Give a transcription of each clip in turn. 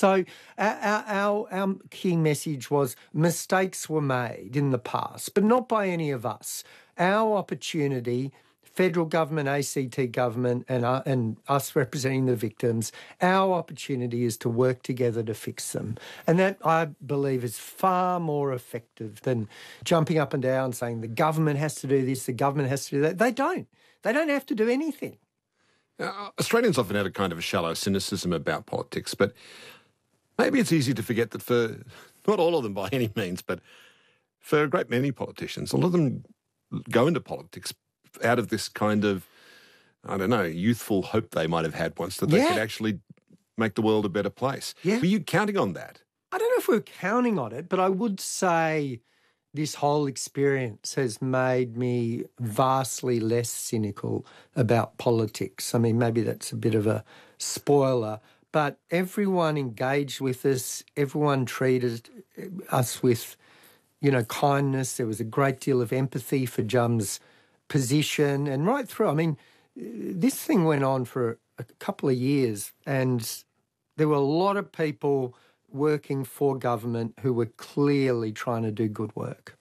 So our key message was mistakes were made in the past, but not by any of us. Our opportunity, federal government, ACT government, and us representing the victims, our opportunity is to work together to fix them. And that, I believe, is far more effective than jumping up and down saying the government has to do this, the government has to do that. They don't. They don't have to do anything. Australians often have a kind of a shallow cynicism about politics, but maybe it's easy to forget that for, not all of them by any means, but for a great many politicians, a lot of them go into politics out of this kind of, I don't know, youthful hope they might have had once that they could actually make the world a better place. Yeah. Were you counting on that? I don't know if we're counting on it, but I would say this whole experience has made me vastly less cynical about politics. I mean, maybe that's a bit of a spoiler, but everyone engaged with us, everyone treated us with, kindness. There was a great deal of empathy for Jum's position and right through. I mean, this thing went on for a couple of years and there were a lot of people working for government who were clearly trying to do good work.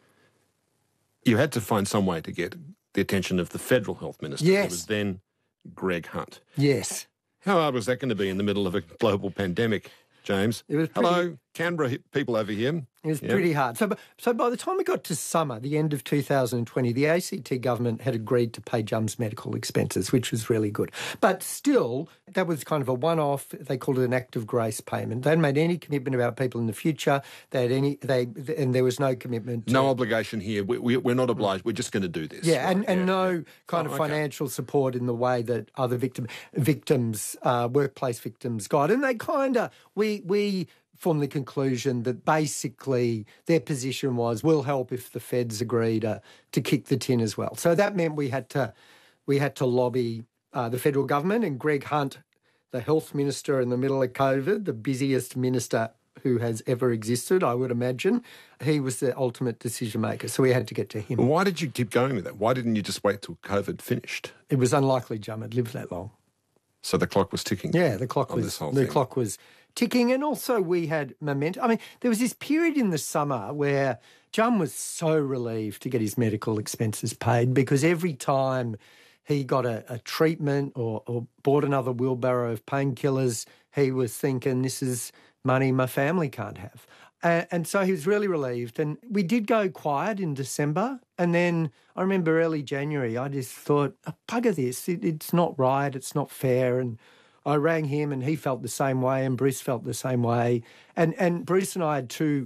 You had to find some way to get the attention of the Federal Health Minister, who was then Greg Hunt. Yes. How hard was that going to be in the middle of a global pandemic, James? It was Hello, Canberra people over here. It was pretty hard. So by the time we got to summer, the end of 2020, the ACT government had agreed to pay Jum's medical expenses, which was really good. But still, that was kind of a one-off. They called it an act of grace payment. They hadn't made any commitment about people in the future. And there was no commitment. No obligation here. We're not obliged. We're just going to do this. Yeah, right? and no kind of financial support in the way that other victims, workplace victims got. And they kind of, we formed the conclusion that basically their position was, we'll help if the feds agree to kick the tin as well. So that meant we had to lobby the federal government, and Greg Hunt, the health minister in the middle of COVID, the busiest minister who has ever existed, I would imagine, he was the ultimate decision maker. So we had to get to him. Why did you keep going with that? Why didn't you just wait till COVID finished? It was unlikely Jum had lived that long. So the clock was ticking. Yeah, the clock was ticking, and also we had momentum. I mean, there was this period in the summer where Jum was so relieved to get his medical expenses paid because every time he got a treatment or bought another wheelbarrow of painkillers, he was thinking, this is money my family can't have. And so he was really relieved. And we did go quiet in December. And then I remember early January, I just thought, oh, bugger this. It's not right. It's not fair. And I rang him and he felt the same way and Bruce felt the same way. And Bruce and I had two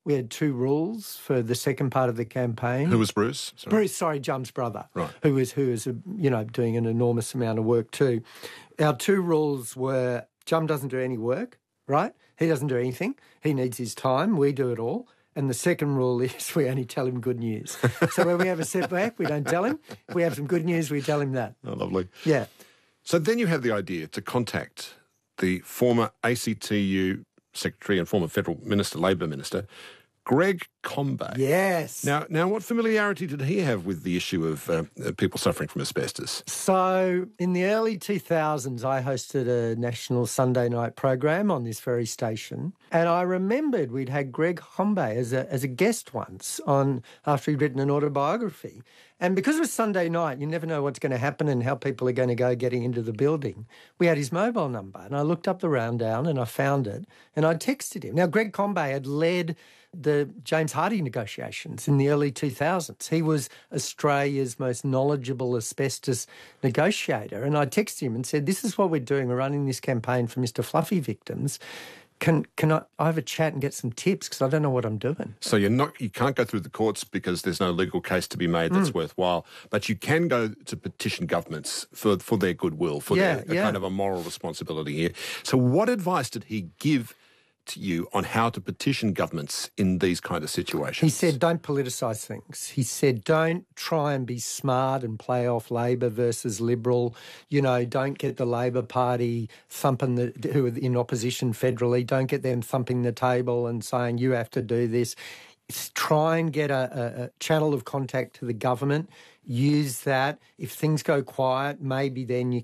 rules for the second part of the campaign. Who was Bruce? Jum's brother, right. who was doing an enormous amount of work too. Our two rules were Jum doesn't do any work, right? He doesn't do anything. He needs his time. We do it all. And the second rule is we only tell him good news. So when we have a setback, we don't tell him. If we have some good news, we tell him that. Oh, lovely. Yeah. So then you had the idea to contact the former ACTU Secretary and former Federal Minister, Labor Minister, Greg Combet. Yes. Now, what familiarity did he have with the issue of people suffering from asbestos? So in the early 2000s, I hosted a national Sunday night program on this very station, and I remembered we'd had Greg Combet as a guest once after he'd written an autobiography. And because it was Sunday night, you never know what's going to happen and how people are going to go getting into the building. We had his mobile number, and I looked up the rundown and I found it, and I texted him. Now, Greg Combet had led the James Hardie negotiations in the early 2000s. He was Australia's most knowledgeable asbestos negotiator. And I texted him and said, this is what we're doing. We're running this campaign for Mr. Fluffy victims. Can I have a chat and get some tips because I don't know what I'm doing. So you can't go through the courts because there's no legal case to be made that's worthwhile, but you can go to petition governments for their goodwill, for their kind of a moral responsibility here. So what advice did he give to you on how to petition governments in these kind of situations? He said, don't politicise things. He said, don't try and be smart and play off Labor versus Liberal. Don't get the Labor Party thumping who are in opposition federally, don't get them thumping the table and saying, you have to do this. Try and get a channel of contact to the government. Use that. If things go quiet, maybe then you can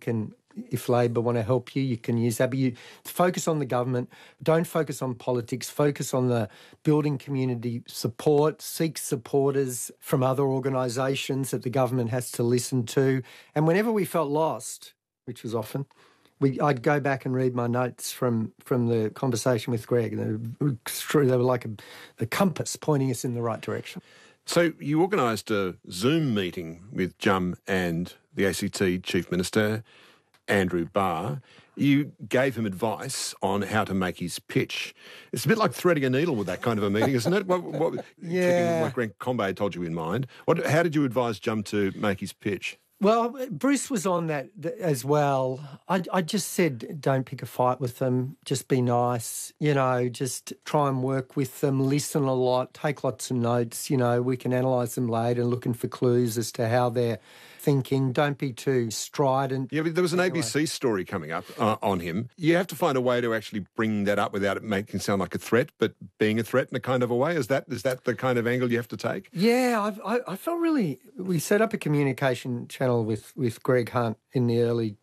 if Labor want to help you, you can use that. But you focus on the government. Don't focus on politics. Focus on the building community support. Seek supporters from other organisations that the government has to listen to. And whenever we felt lost, which was often, I'd go back and read my notes from the conversation with Greg. They were like the compass pointing us in the right direction. So you organised a Zoom meeting with Jum and the ACT Chief Minister, Andrew Barr. You gave him advice on how to make his pitch. It's a bit like threading a needle with that kind of a meeting, isn't it? Yeah. What Greg Combet told you in mind. How did you advise Jum to make his pitch? Well, Bruce was on that as well. I just said, don't pick a fight with them. Just be nice. Just try and work with them. Listen a lot. Take lots of notes. We can analyse them later, looking for clues as to how they're thinking. Don't be too strident. Yeah, but there was an ABC story coming up on him. You have to find a way to actually bring that up without it making it sound like a threat, but being a threat in a kind of a way. Is that the kind of angle you have to take? Yeah, I felt really... We set up a communication channel with Greg Hunt in the early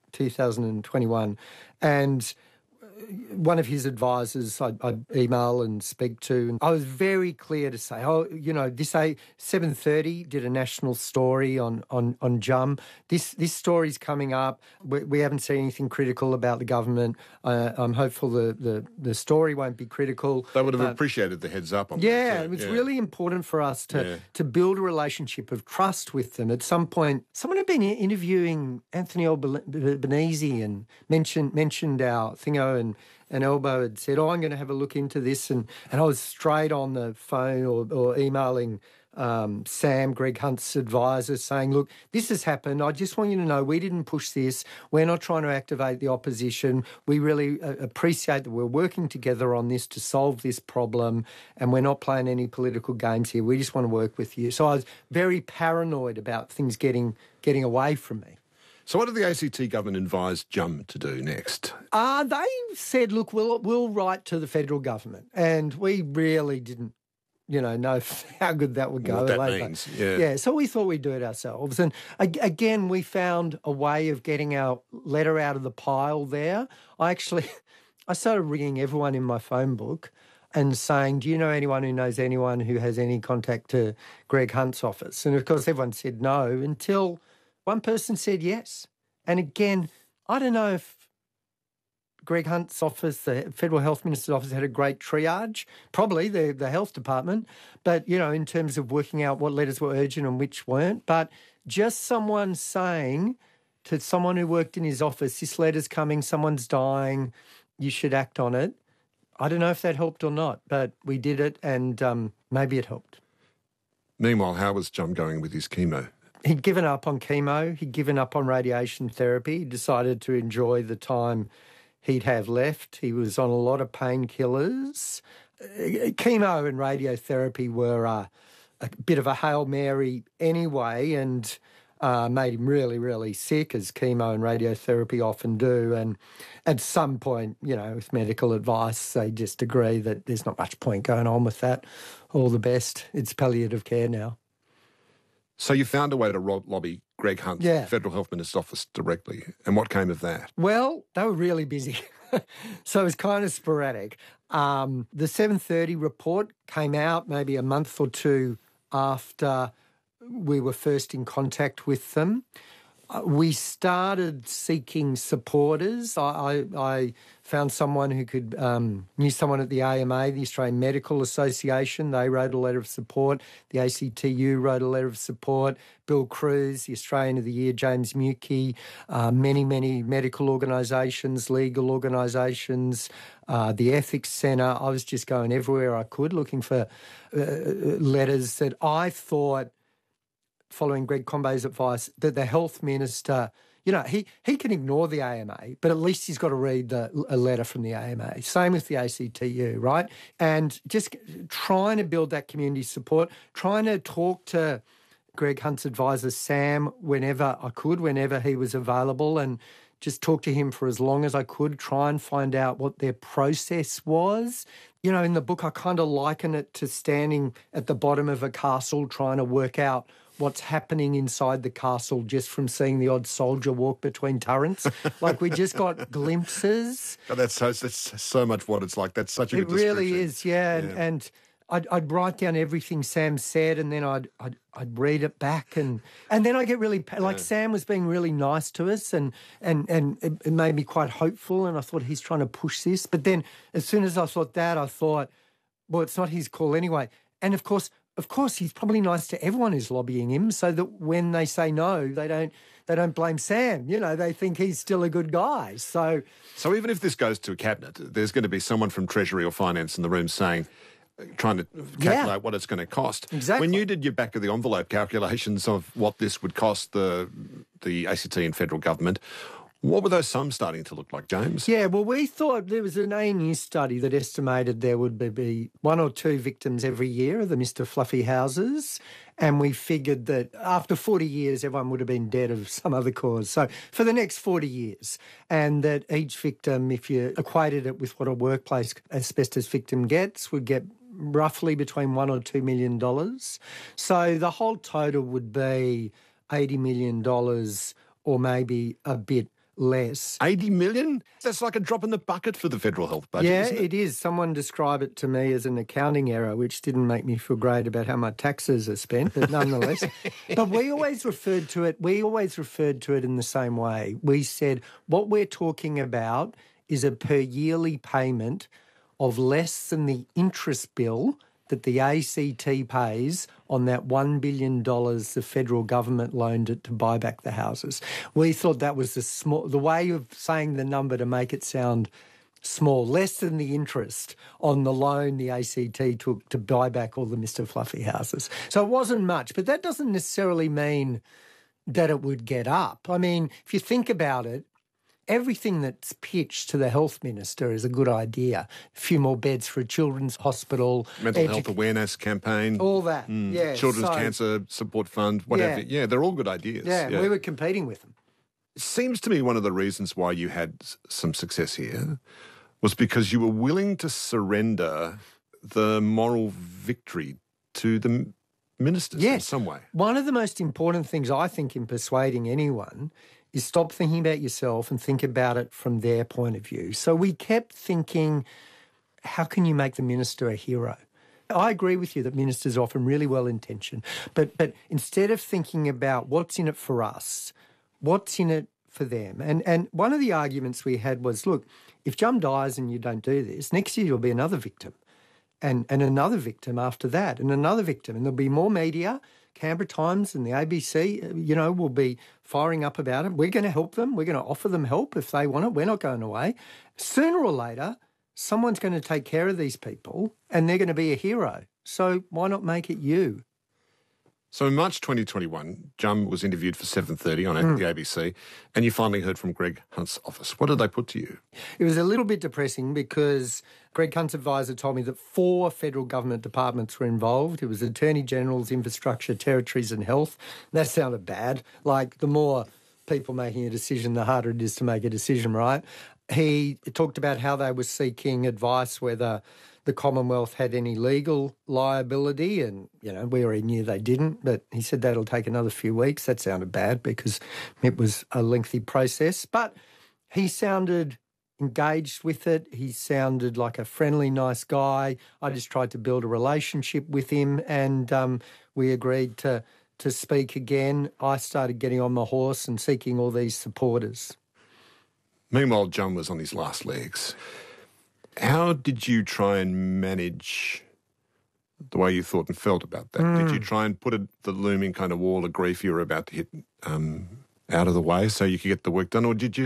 2021, and one of his advisors I'd email and speak to, and I was very clear to say, this 7:30 did a national story on Jum. This story's coming up. We haven't seen anything critical about the government. I'm hopeful the story won't be critical. They would have appreciated the heads up on that. Yeah, it was really important for us to build a relationship of trust with them. At some point, someone had been interviewing Anthony Albanese and mentioned our Thingo, and Elbow had said, I'm going to have a look into this. And I was straight on the phone or emailing Sam, Greg Hunt's advisor, saying, look, this has happened. I just want you to know we didn't push this. We're not trying to activate the opposition. We really appreciate that we're working together on this to solve this problem, and we're not playing any political games here. We just want to work with you. So I was very paranoid about things getting away from me. So what did the ACT government advise Jum to do next? They said, look, we'll write to the federal government. And we really didn't, know how good that would go. What that means, Yeah, so we thought we'd do it ourselves. And again, we found a way of getting our letter out of the pile there. I started ringing everyone in my phone book and saying, do you know anyone who knows anyone who has any contact to Greg Hunt's office? And, of course, everyone said no until... one person said yes. And again, I don't know if Greg Hunt's office, the Federal Health Minister's office, had a great triage, probably the health department, but, in terms of working out what letters were urgent and which weren't. But just someone saying to someone who worked in his office, this letter's coming, someone's dying, you should act on it. I don't know if that helped or not, but we did it, and maybe it helped. Meanwhile, how was Jum going with his chemo? He'd given up on chemo. He'd given up on radiation therapy. He decided to enjoy the time he'd have left. He was on a lot of painkillers. Chemo and radiotherapy were a bit of a Hail Mary anyway, and made him really, really sick, as chemo and radiotherapy often do. And at some point, with medical advice, they just agree that there's not much point going on with that. All the best. It's palliative care now. So you found a way to lobby Greg Hunt's Federal Health Minister's office directly. And what came of that? Well, they were really busy. So it was kind of sporadic. The 7:30 report came out maybe a month or two after we were first in contact with them. We started seeking supporters. I found someone who knew someone at the AMA, the Australian Medical Association. They wrote a letter of support. The ACTU wrote a letter of support. Bill Cruz, the Australian of the Year, James Mukey, many medical organisations, legal organisations, the Ethics Centre. I was just going everywhere I could looking for letters that I thought, following Greg Combet's advice, that the health minister, he can ignore the AMA, but at least he's got to read a letter from the AMA. Same with the ACTU, right? And just trying to build that community support, trying to talk to Greg Hunt's advisor, Sam, whenever I could, whenever he was available, and just talk to him for as long as I could, try and find out what their process was. In the book, I kind of liken it to standing at the bottom of a castle trying to work out what's happening inside the castle just from seeing the odd soldier walk between turrets. Like we just got glimpses. Oh, that's so much what it's like. That's such a good description. It really is, yeah. And I'd write down everything Sam said, and then I'd read it back, and then I get really like Sam was being really nice to us, and it made me quite hopeful, and I thought he's trying to push this. But then as soon as I thought that, I thought, well, it's not his call anyway. And of course, he's probably nice to everyone who's lobbying him, so that when they say no, they don't blame Sam. You know, they think he's still a good guy. So even if this goes to a cabinet, there's going to be someone from Treasury or Finance in the room trying to calculate what it's going to cost. Exactly. When you did your back of the envelope calculations of what this would cost the ACT and federal government, what were those sums starting to look like, James? Yeah, well, we thought there was an ANU study that estimated there would be 1 or 2 victims every year of the Mr. Fluffy houses, and we figured that after 40 years, everyone would have been dead of some other cause. So for the next 40 years, and that each victim, if you equated it with what a workplace asbestos victim gets, would get roughly between $1 or $2 million. So the whole total would be $80 million or maybe a bit less. 80 million? That's like a drop in the bucket for the federal health budget, yeah, isn't it? It is. Someone described it to me as an accounting error, which didn't make me feel great about how my taxes are spent, but nonetheless. But we always referred to it in the same way. We said what we're talking about is a per yearly payment of less than the interest bill that the ACT pays on that $1 billion the federal government loaned it to buy back the houses. We thought that was the way of saying the number to make it sound small, less than the interest on the loan the ACT took to buy back all the Mr. Fluffy houses. So it wasn't much, but that doesn't necessarily mean that it would get up. I mean, if you think about it, everything that's pitched to the health minister is a good idea. A few more beds for a children's hospital. Mental health awareness campaign. All that, yeah. Children's Cancer Support Fund, whatever. Yeah, they're all good ideas. Yeah, we were competing with them. It seems to me one of the reasons why you had some success here was because you were willing to surrender the moral victory to the ministers in some way. One of the most important things I think in persuading anyone is stop thinking about yourself and think about it from their point of view. So we kept thinking, how can you make the minister a hero? I agree with you that ministers are often really well-intentioned, but instead of thinking about what's in it for us, what's in it for them? And one of the arguments we had was, look, if Jum dies and you don't do this, next year you'll be another victim, and another victim after that, and another victim, and there'll be more media. Canberra Times and the ABC, will be firing up about it. We're going to help them. We're going to offer them help if they want it. We're not going away. Sooner or later, someone's going to take care of these people and they're going to be a hero. So why not make it you? So in March 2021, Jum was interviewed for 7:30 on the ABC, and you finally heard from Greg Hunt's office. What did they put to you? It was a little bit depressing because Greg Hunt's advisor told me that 4 federal government departments were involved. It was Attorney General's, Infrastructure, Territories and Health. That sounded bad. Like the more people making a decision, the harder it is to make a decision, right? He talked about how they were seeking advice whether the Commonwealth had any legal liability, and, we already knew they didn't, but he said that'll take another few weeks. That sounded bad because it was a lengthy process, but he sounded engaged with it. He sounded like a friendly, nice guy. I just tried to build a relationship with him, and we agreed to speak again. I started getting on my horse and seeking all these supporters. Meanwhile, Jum was on his last legs. How did you try and manage the way you thought and felt about that? Did you try and put the looming kind of wall of grief you were about to hit out of the way so you could get the work done, or did you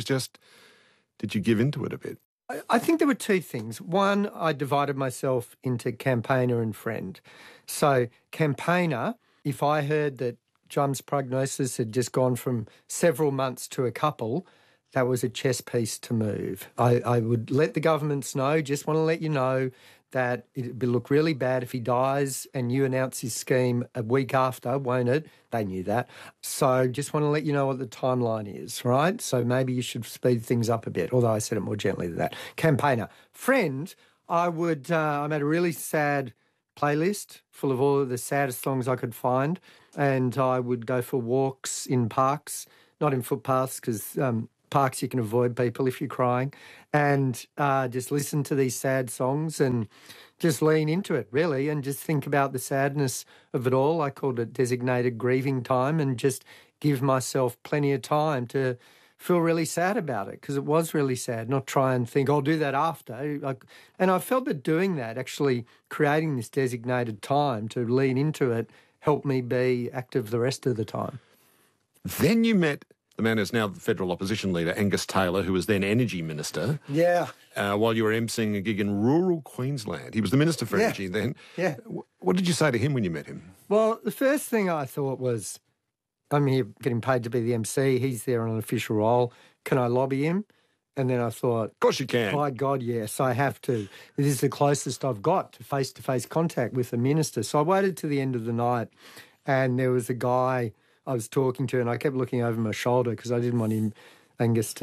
give into it a bit? I think there were 2 things. One, I divided myself into campaigner and friend. So campaigner, if I heard that Jum's prognosis had just gone from several months to a couple, that was a chess piece to move. I would let the governments know, just want to let you know that it would look really bad if he dies and you announce his scheme a week after, won't it? They knew that. So just want to let you know what the timeline is, right? So maybe you should speed things up a bit, although I said it more gently than that. Campaigner. Friend, I made a really sad playlist full of all of the saddest songs I could find, and I would go for walks in parks, not in footpaths, because parks you can avoid people if you're crying, and just listen to these sad songs and just lean into it, really, and just think about the sadness of it all. I called it designated grieving time, and just give myself plenty of time to feel really sad about it, because it was really sad, not try and think, I'll do that after. And I felt that doing that, actually creating this designated time to lean into it, helped me be active the rest of the time. Then you met the man who's now the federal opposition leader, Angus Taylor, who was then Energy Minister. Yeah. While you were emceeing a gig in rural Queensland. He was the Minister for Energy then. Yeah. What did you say to him when you met him? Well, the first thing I thought was, I'm here getting paid to be the MC. He's there on an official role. Can I lobby him? And then I thought, of course you can. By God, yes, I have to. This is the closest I've got to face-to-face contact with the minister. So I waited to the end of the night, and there was a guy I was talking to, and I kept looking over my shoulder because I didn't want him, Angus,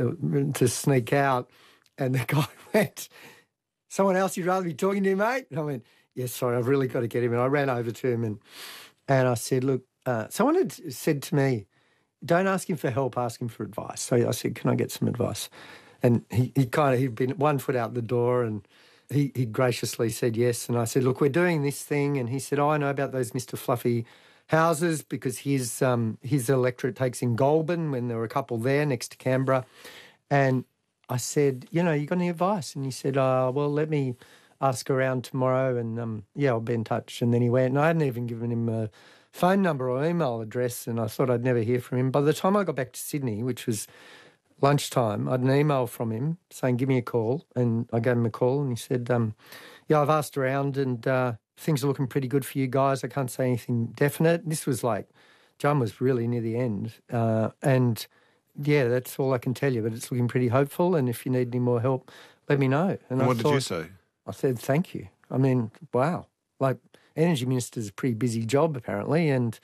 to sneak out. And the guy went, someone else you'd rather be talking to, mate? And I went, yes, sorry, I've really got to get him. And I ran over to him and I said, look, someone had said to me, don't ask him for help, ask him for advice. So I said, can I get some advice? And he'd been 1 foot out the door, and he graciously said yes. And I said, look, we're doing this thing. And he said, I know about those Mr. Fluffy houses, because his electorate takes in Goulburn when there were a couple there next to Canberra. And I said, you got any advice? And he said, well, let me ask around tomorrow and, I'll be in touch. And then he went, and I hadn't even given him a phone number or email address, and I thought I'd never hear from him. By the time I got back to Sydney, which was lunchtime, I had an email from him saying, give me a call. And I gave him a call, and he said, I've asked around and things are looking pretty good for you guys. I can't say anything definite. This was John was really near the end. And that's all I can tell you, but it's looking pretty hopeful. And if you need any more help, let me know. And what did you say? I said, thank you. I mean, wow. Energy Minister's a pretty busy job, apparently. And,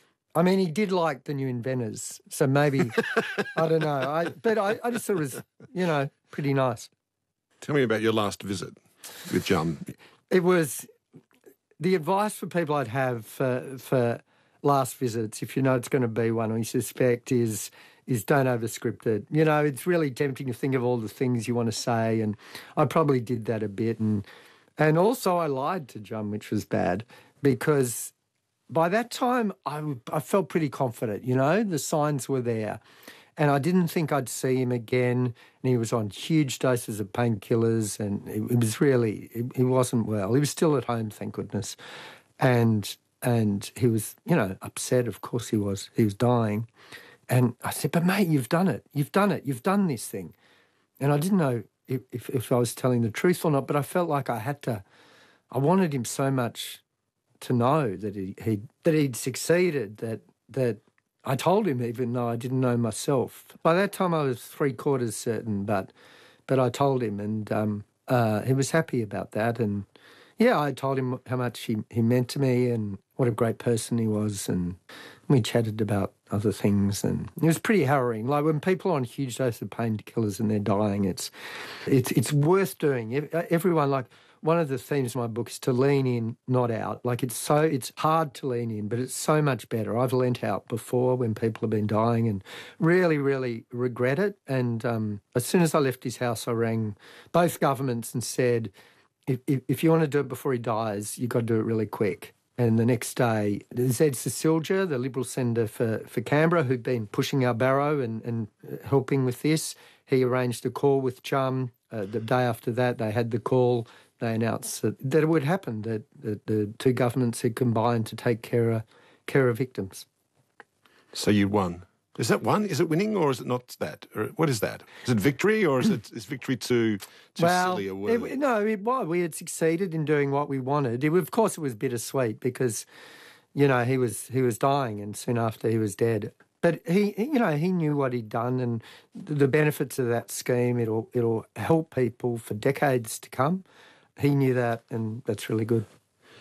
I mean, he did like the new inventors. So maybe, I don't know. But I just thought it was, pretty nice. Tell me about your last visit with John. It was the advice for people I'd have for last visits, if you know it's going to be one or you suspect, is don't overscript it. It's really tempting to think of all the things you want to say, and I probably did that a bit. And also I lied to John, which was bad, because by that time I felt pretty confident, the signs were there. And I didn't think I'd see him again. And he was on huge doses of painkillers, and it was really, he wasn't well. He was still at home, thank goodness. And he was, upset, of course he was. He was dying. And I said, but mate, you've done it. You've done it. You've done this thing. And I didn't know if I was telling the truth or not, but I felt like I wanted him so much to know that he'd succeeded, that I told him, even though I didn't know myself. By that time I was 3/4 certain, but I told him, and he was happy about that. And I told him how much he meant to me and what a great person he was, and we chatted about other things, and it was pretty harrowing. When people are on huge doses of painkillers and they're dying, it's worth doing. Everyone, one of the themes of my book is to lean in, not out. It's hard to lean in, but it's so much better. I've leant out before when people have been dying and really, really regret it. And as soon as I left his house, I rang both governments and said, if you want to do it before he dies, you've got to do it really quick. And the next day, Zed Cecilja, the Liberal senator for Canberra, who'd been pushing our barrow and helping with this, he arranged a call with Chum. The day after that, they had the call. They announced that it would happen, that the two governments had combined to take care of victims. So you won. Is that one? Is it winning, or is it not that? Or what is that? Is it victory, or is victory too silly a word? We had succeeded in doing what we wanted. Of course, it was bittersweet because, he was dying, and soon after he was dead. But he knew what he'd done, and the benefits of that scheme. It'll help people for decades to come. He knew that, and that's really good.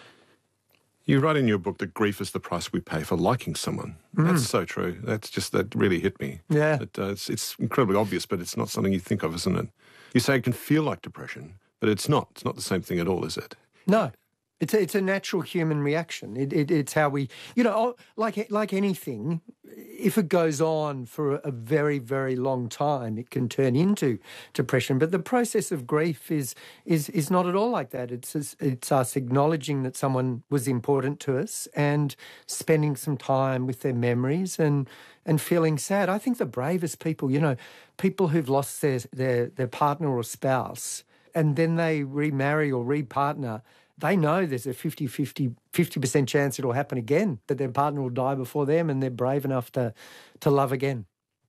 You write in your book that grief is the price we pay for liking someone. That's so true. That really hit me. Yeah. It's incredibly obvious, but it's not something you think of, isn't it? You say it can feel like depression, but it's not. It's not the same thing at all, is it? No. It's a natural human reaction. It's how we, like anything, if it goes on for a very, very long time, it can turn into depression. But the process of grief is not at all like that. It's us acknowledging that someone was important to us and spending some time with their memories and feeling sad. I think the bravest people, people who've lost their partner or spouse and then they remarry or repartner, they know there's a 50% chance it'll happen again, that their partner will die before them, and they're brave enough to love again.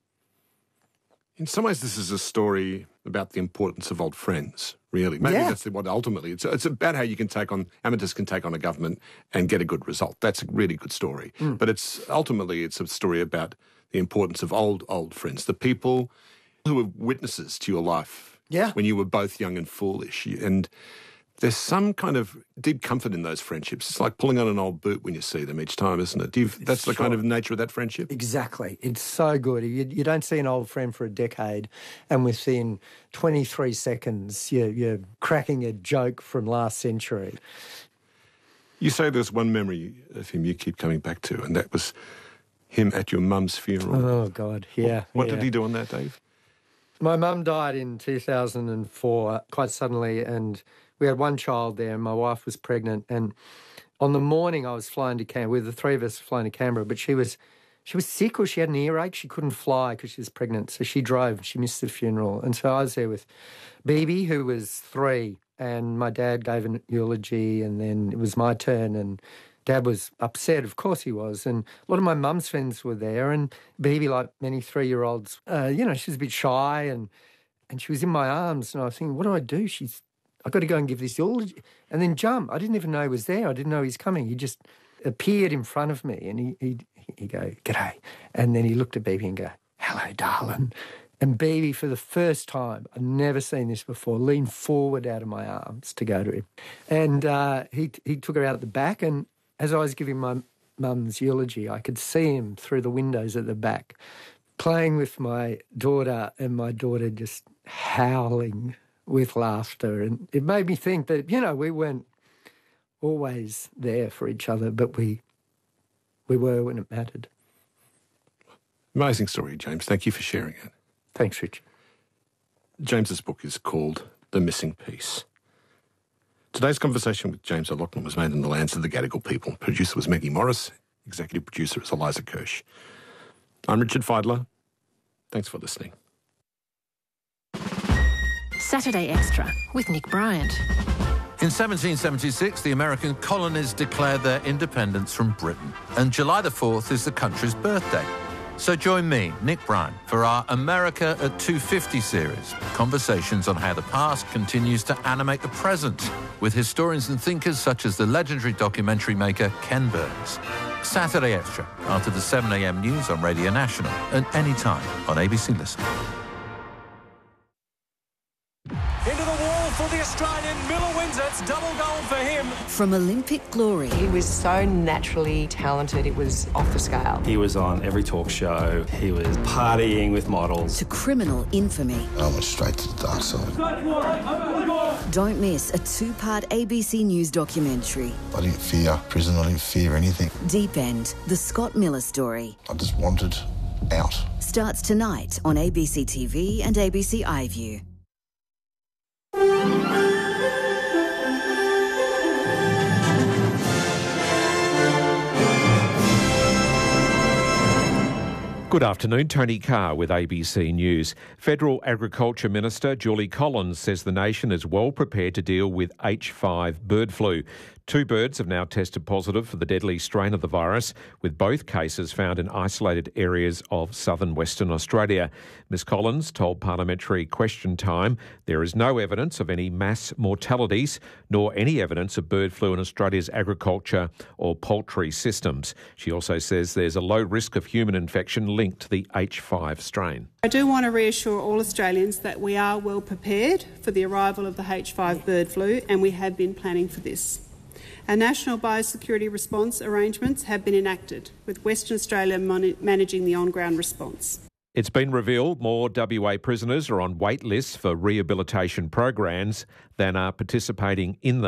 In some ways, this is a story about the importance of old friends, really. Maybe that's what ultimately, it's about how you can amateurs can take on a government and get a good result. That's a really good story. But it's a story about the importance of old friends, the people who were witnesses to your life when you were both young and foolish. And there's some kind of deep comfort in those friendships. It's like pulling on an old boot when you see them each time, isn't it? That's the kind of nature of that friendship? Exactly. It's so good. You don't see an old friend for a decade, and within 23 seconds, you're cracking a joke from last century. You say there's one memory of him you keep coming back to, and that was him at your mum's funeral. Oh, God, yeah. What did he do on that, Dave? My mum died in 2004 quite suddenly, and we had one child there, and my wife was pregnant. And on the morning I was flying to Canberra, the three of us flying to Canberra, but she was sick, or she had an earache. She couldn't fly because she was pregnant. So she drove. She missed the funeral. And so I was there with Bibi, who was 3, and my dad gave an eulogy, and then it was my turn, and Dad was upset. Of course he was. And a lot of my mum's friends were there, and Bibi, like many 3-year-olds, she was a bit shy, and she was in my arms, and I was thinking, what do I do? I've got to go and give this eulogy. And then jump. I didn't even know he was there. I didn't know he was coming. He just appeared in front of me, and he go, "G'day." And then he looked at Bibi and go, "Hello, darling." And Bibi, for the first time, I've never seen this before, leaned forward out of my arms to go to him. And he took her out at the back, and as I was giving my mum's eulogy, I could see him through the windows at the back, playing with my daughter, and my daughter just howling with laughter. And it made me think that, we weren't always there for each other, but we were when it mattered. Amazing story, James. Thank you for sharing it. Thanks, Richard. James's book is called The Missing Piece. Today's conversation with James O'Loughlin was made in the lands of the Gadigal people. Producer was Maggie Morris. Executive producer is Eliza Kirsch. I'm Richard Feidler. Thanks for listening. Saturday Extra with Nick Bryant. In 1776, the American colonies declared their independence from Britain, and July the 4th is the country's birthday. So join me, Nick Bryant, for our America at 250 series, conversations on how the past continues to animate the present, with historians and thinkers such as the legendary documentary maker Ken Burns. Saturday Extra, after the 7 a.m. news on Radio National, and anytime on ABC Listen. Into the wall for the Australian. Miller wins it. It's double gold for him. From Olympic glory. He was so naturally talented, it was off the scale. He was on every talk show. He was partying with models. To criminal infamy. I went straight to the dark side. Don't miss a 2-part ABC News documentary. I didn't fear prison. I didn't fear anything. Deep End, the Scott Miller story. I just wanted out. Starts tonight on ABC TV and ABC iView. Good afternoon, Tony Carr with ABC News. Federal Agriculture Minister Julie Collins says the nation is well prepared to deal with H5 bird flu. 2 birds have now tested positive for the deadly strain of the virus, with both cases found in isolated areas of southern Western Australia. Ms Collins told Parliamentary Question Time there is no evidence of any mass mortalities, nor any evidence of bird flu in Australia's agriculture or poultry systems. She also says there's a low risk of human infection linked to the H5 strain. I do want to reassure all Australians that we are well prepared for the arrival of the H5 bird flu, and we have been planning for this. Our national biosecurity response arrangements have been enacted, with Western Australia managing the on-ground response. It's been revealed more WA prisoners are on wait lists for rehabilitation programs than are participating in them.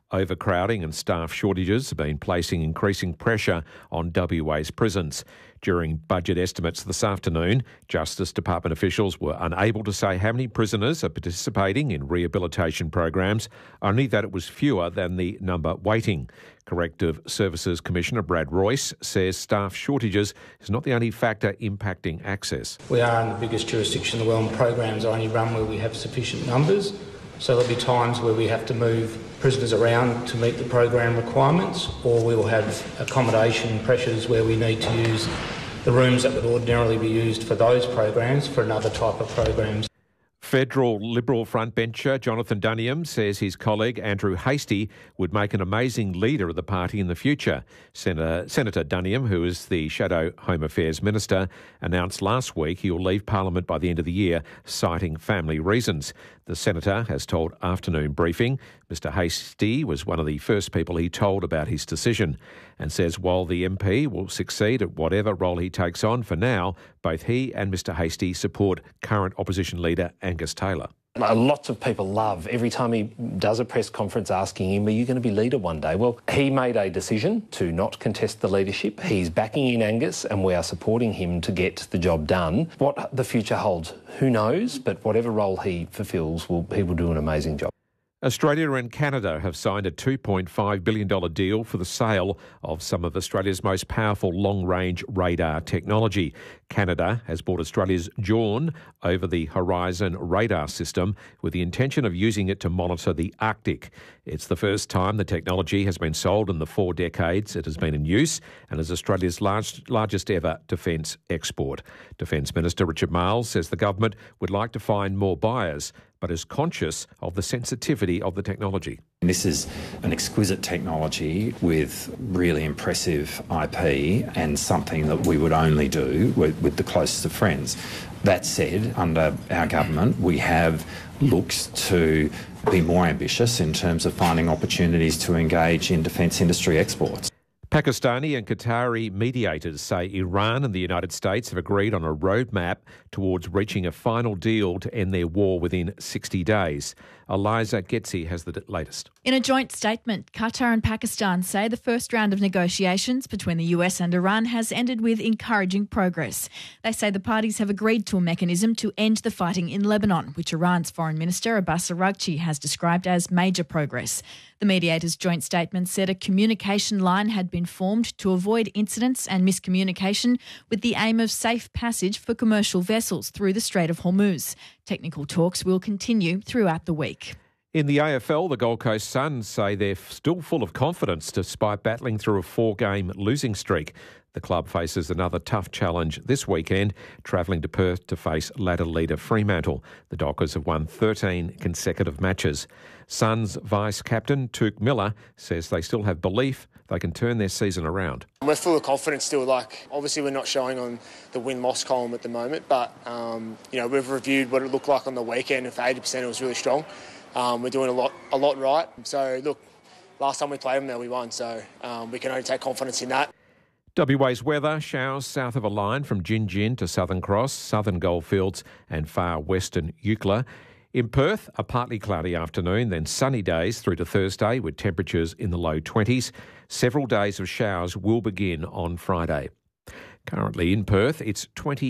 Overcrowding and staff shortages have been placing increasing pressure on WA's prisons. During budget estimates this afternoon, Justice Department officials were unable to say how many prisoners are participating in rehabilitation programs, only that it was fewer than the number waiting. Corrective Services Commissioner Brad Royce says staff shortages is not the only factor impacting access. We are in the biggest jurisdiction in the world, and programs are only run where we have sufficient numbers. So there'll be times where we have to move prisoners around to meet the program requirements, or we will have accommodation pressures where we need to use the rooms that would ordinarily be used for those programs for another type of programs. Federal Liberal frontbencher Jonathan Duniam says his colleague Andrew Hastie would make an amazing leader of the party in the future. Senator Duniam, who is the Shadow Home Affairs Minister, announced last week he will leave Parliament by the end of the year, citing family reasons. The Senator has told Afternoon Briefing Mr Hastie was one of the first people he told about his decision, and says while the MP will succeed at whatever role he takes on, for now, both he and Mr Hastie support current opposition leader Angus Taylor. Lots of people love every time he does a press conference asking him, are you going to be leader one day? Well, he made a decision to not contest the leadership. He's backing in Angus and we are supporting him to get the job done. What the future holds, who knows? But whatever role he fulfills, he will do an amazing job. Australia and Canada have signed a $2.5 billion deal for the sale of some of Australia's most powerful long-range radar technology. Canada has bought Australia's Dawn over-the-horizon radar system with the intention of using it to monitor the Arctic. It's the first time the technology has been sold in the 4 decades it has been in use, and is Australia's largest ever defence export. Defence Minister Richard Marles says the government would like to find more buyers, but is conscious of the sensitivity of the technology. This is an exquisite technology with really impressive IP and something that we would only do with the closest of friends. That said, under our government, we have looked to be more ambitious in terms of finding opportunities to engage in defence industry exports. Pakistani and Qatari mediators say Iran and the United States have agreed on a roadmap towards reaching a final deal to end their war within 60 days. Eliza Getzi has the latest. In a joint statement, Qatar and Pakistan say the first round of negotiations between the US and Iran has ended with encouraging progress. They say the parties have agreed to a mechanism to end the fighting in Lebanon, which Iran's Foreign Minister Abbas Araghchi has described as major progress. The mediators' joint statement said a communication line had been formed to avoid incidents and miscommunication with the aim of safe passage for commercial vessels through the Strait of Hormuz. Technical talks will continue throughout the week. In the AFL, the Gold Coast Suns say they're still full of confidence despite battling through a 4-game losing streak. The club faces another tough challenge this weekend, travelling to Perth to face ladder leader Fremantle. The Dockers have won 13 consecutive matches. Suns vice-captain Touk Miller says they still have belief they can turn their season around. We're full of confidence still. Obviously we're not showing on the win-loss column at the moment, but we've reviewed what it looked like on the weekend, and for 80% it was really strong. We're doing a lot right. So look, last time we played them there we won, so we can only take confidence in that. WA's weather: showers south of a line from Gin Gin to Southern Cross, southern Goldfields and far western Eucla. In Perth, a partly cloudy afternoon, then sunny days through to Thursday with temperatures in the low 20s. Several days of showers will begin on Friday. Currently in Perth, it's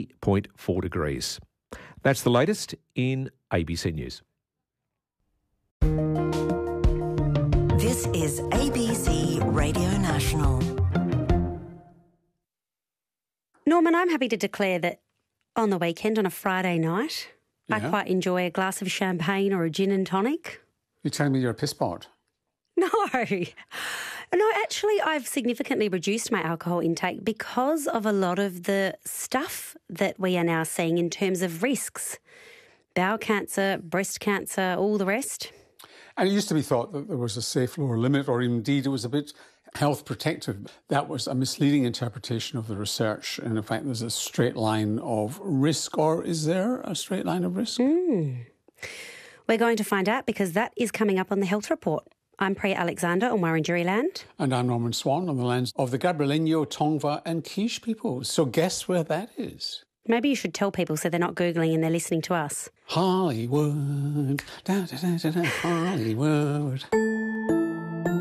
20.4 degrees. That's the latest in ABC News. This is ABC Radio National. Norman, I'm happy to declare that on the weekend, on a Friday night, I quite enjoy a glass of champagne or a gin and tonic. You're telling me you're a piss pot? No, actually, I've significantly reduced my alcohol intake because of a lot of the stuff that we are now seeing in terms of risks. Bowel cancer, breast cancer, all the rest. And it used to be thought that there was a safe lower limit, or indeed it was a bit health protective. That was a misleading interpretation of the research. And in fact, there's a straight line of risk, or is there a straight line of risk? We're going to find out, because that is coming up on the Health Report. I'm Priya Alexander on Wurundjeri land. And I'm Norman Swan on the lands of the Gabrielino, Tongva and Quiche people. So guess where that is? Maybe you should tell people so they're not Googling and they're listening to us. Hollywood, da, da, da, da, da, Hollywood.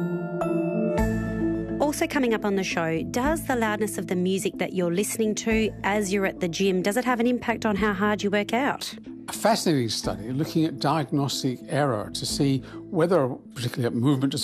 Also coming up on the show, does the loudness of the music that you're listening to as you're at the gym, does it have an impact on how hard you work out? A fascinating study looking at diagnostic error to see whether, particularly at movement